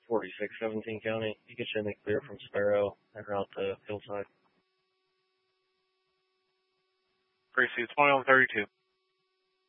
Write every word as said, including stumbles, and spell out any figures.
forty-six seventeen County. You get you in the clear from Sparrow and route to Hillside. Precinct twenty-one thirty-two.